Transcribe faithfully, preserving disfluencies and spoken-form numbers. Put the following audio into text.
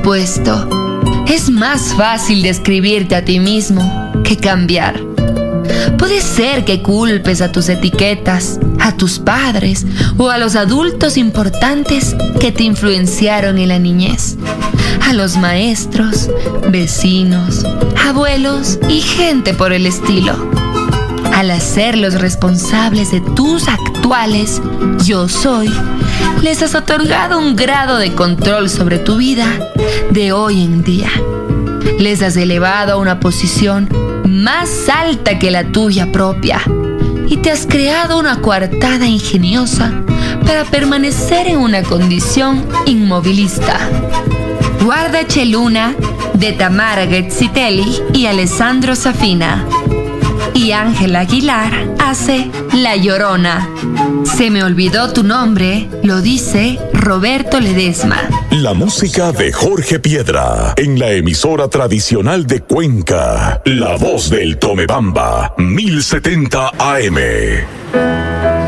opuesto. Es más fácil describirte a ti mismo que cambiar. Puede ser que culpes a tus etiquetas, a tus padres o a los adultos importantes que te influenciaron en la niñez, a los maestros, vecinos, abuelos y gente por el estilo. Al hacerlos responsables de tus actuales yo soy, les has otorgado un grado de control sobre tu vida de hoy en día. Les has elevado a una posición más alta que la tuya propia y te has creado una coartada ingeniosa para permanecer en una condición inmovilista. Guardache Luna, de Tamara Getzitelli y Alessandro Safina. Y Ángela Aguilar hace La Llorona. Se me olvidó tu nombre, lo dice Roberto Ledesma. La música de Jorge Piedra en la emisora tradicional de Cuenca, La Voz del Tomebamba, mil setenta A M.